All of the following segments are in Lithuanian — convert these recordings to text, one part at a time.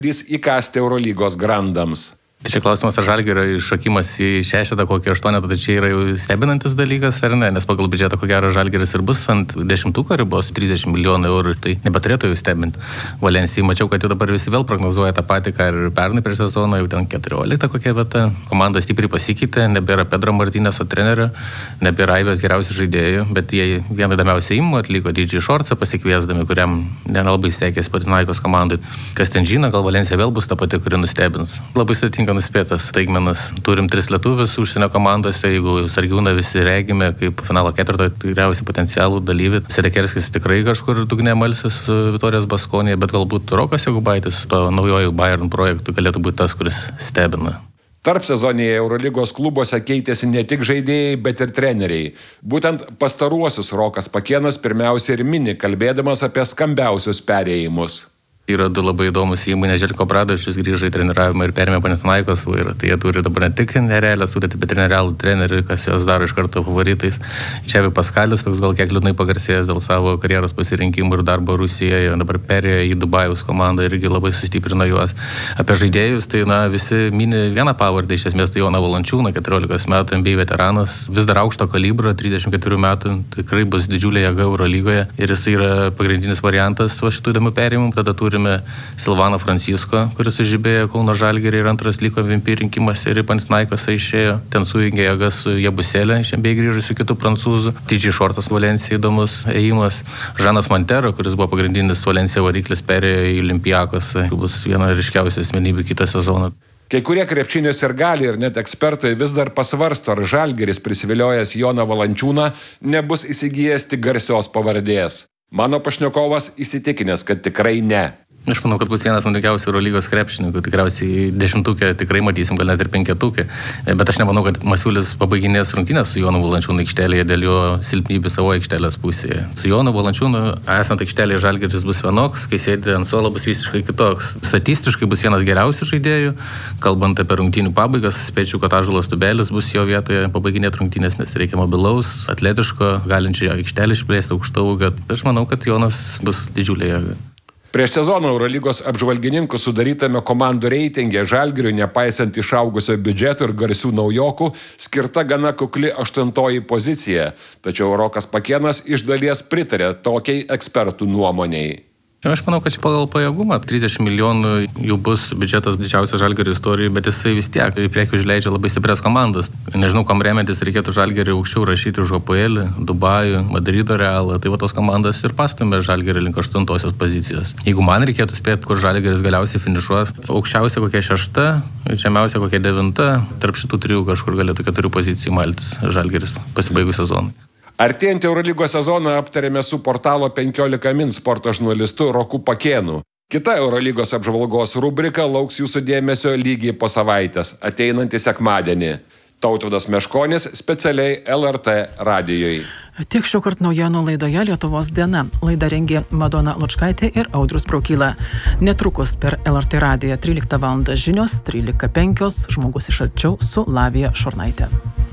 įkasti Eurolygos grandams. Tai čia klausimas, ar Žalgirio iššokimas į 6 kokį 8, tai čia yra jau stebinantis dalykas, ar ne? Nes pagal biudžetą, ko gero, Žalgiris ir bus ant 10 ribos 30 milijonų eurų, tai nebeturėtų jau stebinti. Valensijai mačiau, kad jau dabar visi vėl prognozuoja tą patį, ką ir pernai prieš sezoną, jau ten 14 kokia vieta. Komanda stipriai pasikeitė, nebėra Pedro Martínez trenerio, nebėra Aibės geriausių žaidėjų, bet jie vieną įdomiausią įmų atliko DJ Šorcą pasikviesdami, kuriam nelabai sekėsi Panathinaikos komandai. Kas ten žino, gal Valensija vėl bus ta pati, kuri nustebins. Labai sudėtinga nuspėtas staigmenas. Turim 3 lietuvius užsienio komandose, jeigu Sargiūną visi regime kaip finalo ketvirtojo tikriausiai potencialų dalyvį. Sedekerskis tikrai kažkur dugne malsis su Vitorijos Baskonija, bet galbūt Rokas Jokubaitis, to naujojo Bayern projektų galėtų būti tas, kuris stebina. Tarp sezonėje Eurolygos klubuose keitėsi ne tik žaidėjai, bet ir treneriai. Būtent pastaruosius Rokas Pakėnas pirmiausia ir mini, kalbėdamas apie skambiausius perėjimus. Yra 2 labai įdomus įmonė, Željko Bradovičius grįžo į treniravimą ir perėmė Panathinaikos vairą. Tai jie turi dabar ne tik nerealią sudėtį, bet ir nerealų trenerių, kas juos daro iš karto favoritais. Čevi Paskalis, toks gal kiek liūdnai pagarsėjęs dėl savo karjeros pasirinkimų ir darbo Rusijoje, dabar perėjo į Dubajaus komandą ir irgi labai sustiprino juos. Apie žaidėjus, tai visi mini vieną pavardę, iš esmės tai Joną Valančiūną, 14 metų NBA veteranas, vis dar aukšto kalibro, 34 metų, tikrai bus didžiulė jėga Eurolygoje ir jis yra pagrindinis variantas šitų įdomių perėjimų. Tada turime Silvaną Francisko, kuris sužibėjo Kauno Žalgirį ir antras liko MVP rinkimuose ir į Panathinaikosą išėjo. Ten sujungė jėgas su Jabusėlė, iš NBA grįžusiu kitų prancūzų. DJ Šortas Valensija įdomus ėjimas. Žanas Montero, kuris buvo pagrindinis Valensija variklis, perėjo į Olympiakosą. Bus viena ryškiausių asmenybių kitą sezoną. Kai kurie krepšinio sirgaliai ir net ekspertai vis dar pasvarsto, ar Žalgiris prisiviliojęs Joną Valančiūną nebus įsigijęs tik garsios pavardės. Mano pašnekovas įsitikinęs, kad tikrai ne. Aš manau, kad bus vienas nuogiausių Eurolygos krepšininkų, tikriausiai 10-ukė tikrai matysim, gal net ir 5-ukė. Bet aš nemanau, kad Masiulis pabaiginės rungtynės su Jonu Valančiūnu aikštelėje dėl jo silpnybių savo aikštelės pusėje. Su Jonu Valančiūnu esant aikštelėje Žalgiris bus vienoks, kai sėdi ant suolo bus visiškai kitoks. Statistiškai bus vienas geriausių žaidėjų, kalbant apie rungtynių pabaigas, spėčiau, kad Ąžuolas Tubelis bus jo vietoje pabaiginėti rungtynės, nes reikia mobilaus, atletiško, galinčio aikštelę išplėsti aukštaūgio. Aš manau, kad Jonas bus didžiulė jėga. Prieš sezoną Eurolygos apžvalgininkų sudarytame komandų reitinge Žalgiriui, nepaisant išaugusio biudžeto ir garsių naujokų, skirta gana kukli 8 pozicija. Tačiau Rokas Pakėnas iš dalies pritarė tokiai ekspertų nuomoniai. Aš manau, kad čia pagal pajėgumą 30 milijonų jau bus biudžetas didžiausias Žalgirio istorijoje, bet jisai vis tiek į priekį užleidžia labai stiprias komandas. Nežinau, kam remiantis reikėtų Žalgirį aukščiau rašyti už OPL, Dubajų, Madrido Realą. Tai va tos komandos ir pastumė Žalgirį link 8 pozicijos. Jeigu man reikėtų spėti, kur Žalgiris galiausiai finišuos, aukščiausia kokia 6, žemiausia kokia 9, tarp šitų 3 kažkur galėtų 4 pozicijų maltis Žalgiris pasibaigus sezonui. Artėjant Eurolygos sezoną aptarėme su portalo 15 min sporto žurnalistu Roku Pakėnu. Kita Eurolygos apžvalgos rubrika lauks jūsų dėmesio lygiai po savaitės, ateinantį sekmadienį. Tautvydas Meškonis specialiai LRT radijui. Tiek šiuokart naujienų laidoje Lietuvos diena. Laidą rengė Madona Lučkaitė ir Audrius Braukyla. Netrukus per LRT radiją 13 val. Žinios, 13:05 žmogus iš arčiau su Lavija Šurnaitė.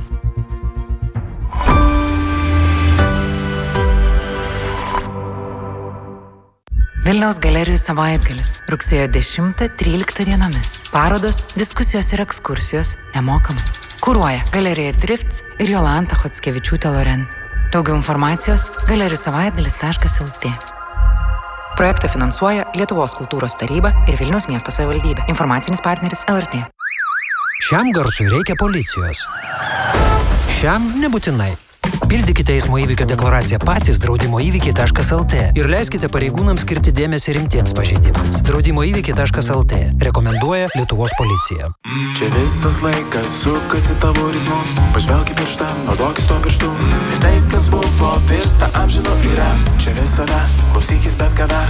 Vilniaus galerijų savaitgalis rugsėjo 10-13 dienomis. Parodos, diskusijos ir ekskursijos nemokamai. Kuruoja Galerija Drifts ir Jolanta Chockevičiūtė Loren. Daugiau informacijos galeriusavaitgalis.lt. Projektą finansuoja Lietuvos kultūros taryba ir Vilniaus miesto savivaldybė. Informacinis partneris LRT. Šiam garsui reikia policijos. Šiam nebūtinai. Pildykite eismo įvykio deklaraciją patys draudimoįvykiai.lt ir leiskite pareigūnams skirti dėmesį rimtiems pažeidimams. Draudimoįvykiai.lt rekomenduoja Lietuvos policija. Čia visas laikas sukasi tavo ritmu, pažvelk į pirštą, naudokis to pirštu. Ir tai, kas buvo, virsta amžinu yra. Čia visada, klausykis bet kada.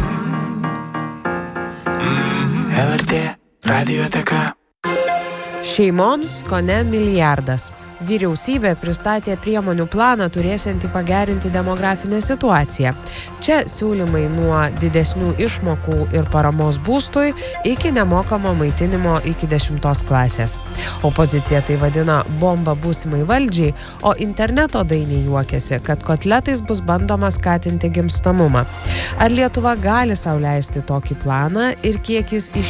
LRT radioteka. Šeimoms kone milijardas. Vyriausybė pristatė priemonių planą turėsiantį pagerinti demografinę situaciją. Čia siūlymai nuo didesnių išmokų ir paramos būstui iki nemokamo maitinimo iki 10 klasės. Opozicija tai vadina bomba būsimai valdžiai, o interneto dainiai juokiasi, kad kotletais bus bandoma skatinti gimstamumą. Ar Lietuva gali sau leisti tokį planą ir kiek jis iš